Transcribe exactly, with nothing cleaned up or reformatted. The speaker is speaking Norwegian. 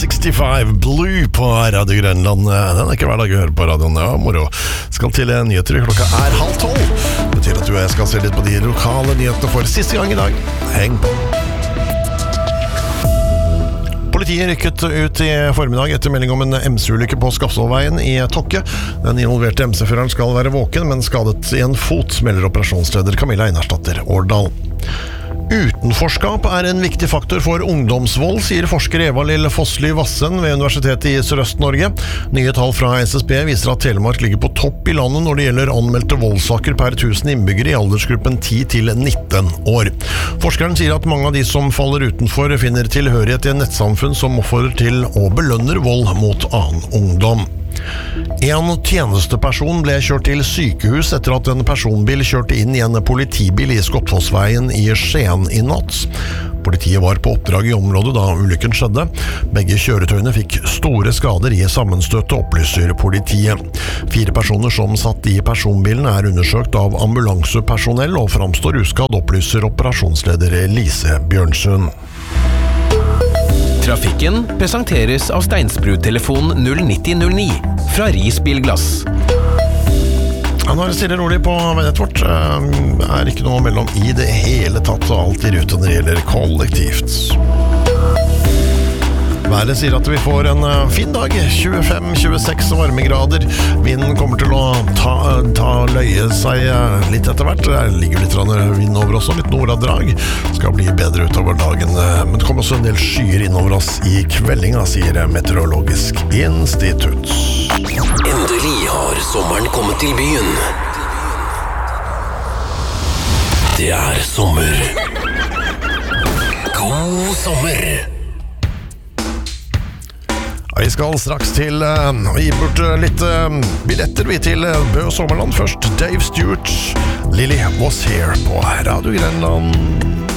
sekstifem Blue på Radio Grønland. Den er ikke hver dag å høre på radioen. Ja, moro. Skal til nyheter. Klokka er halv tolv. Det betyr at du og jeg skal se litt på de lokale nyhetene for siste gang i dag. Heng på. Politiet rykket ut i formiddag etter melding om en M C-ulykke på Skapsålveien i Tokke. Den involverte M C-føreren skal være våken, men skadet i en fot, melder operasjonsleder Camilla Einarsdatter Årdal. Utenforskap er en viktig faktor for ungdomsvold, sier forsker Eva-Lill Fossly Vassen ved Universitetet i Sørøst-Norge. Nye tall fra S S B viser at Telemark ligger på topp i landet når det gjelder anmeldte voldssaker per tusen innbyggere i aldersgruppen ti til nitten år. Forskeren sier at mange av de som faller utenfor finner tilhørighet i et nettsamfunn som oppfordrer til og belønner vold mot annen ungdom. En tjenesteperson ble kjørt til sykehus etter at en personbil kjørte inn i en politibil i Skottfossveien i Skien i natt. Politiet var på oppdrag i området da ulykken skjedde. Begge kjøretøyene fikk store skader i sammenstøtet, opplyser politiet. Fire personer som satt i personbilen er undersøkt av ambulansepersonell og framstår uskadd, opplyser operasjonsleder Lise Bjørnsund. Trafikken presenteres av Steinsbrud-telefon null nitti null ni fra Ris Bilglass. Ja, nå er det stille rolig på veiet vårt. Det er ikke noe mellom i det hele tatt, og alt i rute når det gjelder kollektivt. Været sier at vi får en fin dag, tjuefem til tjueseks varmegrader. Vinden kommer til å ta, ta løye seg litt etter hvert. Det ligger litt vind over oss, og litt nordadrag. Det skal bli bedre utover dagen, men det kommer også en del skyer innover oss i kveldinga, sier Meteorologisk Institutt. Endelig har sommeren kommet til byen. Det er sommer. God sommer. Vi skal straks til uh, gi bort litt uh, billetter vi til uh, Bø Sommerland. Først Dave Stewart, Lily Was Here på Radio Grønland.